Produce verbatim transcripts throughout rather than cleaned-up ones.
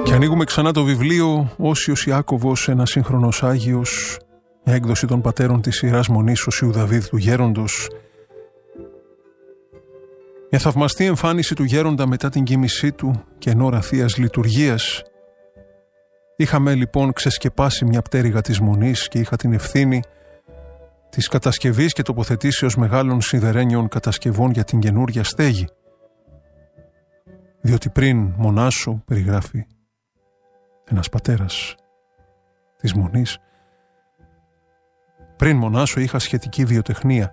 Και ανοίγουμε ξανά το βιβλίο «Όσιος Ιάκωβος, ένα σύγχρονος Άγιος», μια έκδοση των πατέρων της Ιεράς Μονής Οσίου Δαβίδ του Γέροντος. Μια θαυμαστή εμφάνιση του Γέροντα μετά την κοίμησή του και εν ώρα Θείας Λειτουργίας. Είχαμε λοιπόν ξεσκεπάσει μια πτέρυγα της Μονής και είχα την ευθύνη της κατασκευής και τοποθετήσεως μεγάλων σιδερένιων κατασκευών για την καινούρια στέγη. Διότι πριν μονάσω, περιγράφει ένας πατέρας της Μονής, πριν μονάσω είχα σχετική βιοτεχνία.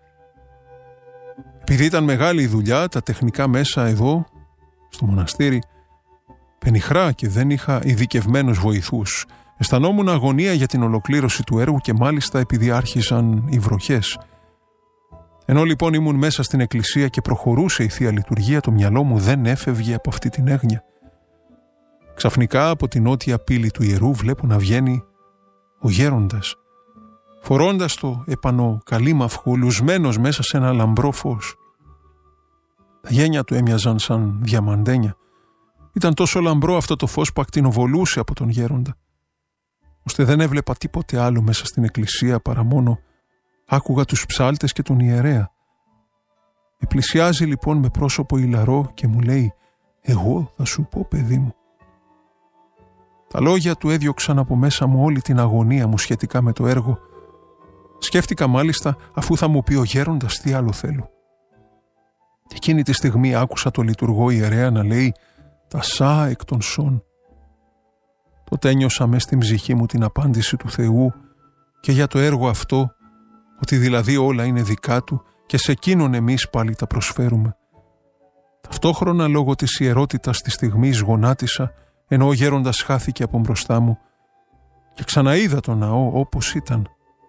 Επειδή ήταν μεγάλη η δουλειά, τα τεχνικά μέσα εδώ, στο μοναστήρι, πενιχρά και δεν είχα ειδικευμένους βοηθούς. Αισθανόμουν αγωνία για την ολοκλήρωση του έργου και μάλιστα επειδή άρχιζαν οι βροχές. Ενώ λοιπόν ήμουν μέσα στην εκκλησία και προχωρούσε η Θεία Λειτουργία, το μυαλό μου δεν έφευγε από αυτή την έγνοια. Ξαφνικά από την νότια πύλη του ιερού βλέπω να βγαίνει ο Γέροντας, φορώντας το επάνω καλήμαυχο, λουσμένος μέσα σε ένα λαμπρό φως. Τα γένια του έμοιαζαν σαν διαμαντένια. Ήταν τόσο λαμπρό αυτό το φως που ακτινοβολούσε από τον Γέροντα, ώστε δεν έβλεπα τίποτε άλλο μέσα στην εκκλησία παρά μόνο άκουγα τους ψάλτες και τον ιερέα. Με πλησιάζει λοιπόν με πρόσωπο ηλαρό και μου λέει «Εγώ θα σου πω, παιδί μου». Τα λόγια του έδιωξαν από μέσα μου όλη την αγωνία μου σχετικά με το έργο. Σκέφτηκα μάλιστα αφού θα μου πει ο Γέροντας τι άλλο θέλω. Και εκείνη τη στιγμή άκουσα το λειτουργό ιερέα να λέει «Τα σα εκ των σών». Τότε ένιωσα μες στην ψυχή μου την απάντηση του Θεού και για το έργο αυτό, ότι δηλαδή όλα είναι δικά Του και σε εκείνον εμείς πάλι τα προσφέρουμε. Ταυτόχρονα λόγω της ιερότητας της στιγμής γονάτισα, ενώ ο Γέροντας χάθηκε από μπροστά μου και ξαναείδα τον ναό όπως ήταν.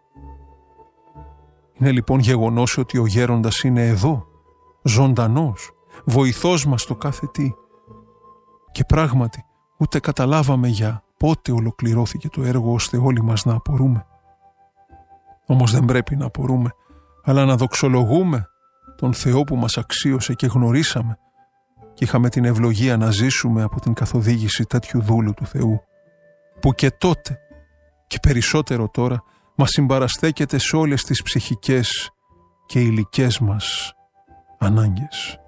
Είναι λοιπόν γεγονός ότι ο Γέροντας είναι εδώ, ζωντανός, βοηθός μας στο κάθε τι. Και πράγματι ούτε καταλάβαμε για πότε ολοκληρώθηκε το έργο ώστε όλοι μας να απορούμε. Όμως δεν πρέπει να απορούμε, αλλά να δοξολογούμε τον Θεό που μας αξίωσε και γνωρίσαμε και είχαμε την ευλογία να ζήσουμε από την καθοδήγηση τέτοιου δούλου του Θεού, που και τότε και περισσότερο τώρα μας συμπαραστέκεται σε όλες τις ψυχικές και υλικές μας ανάγκες.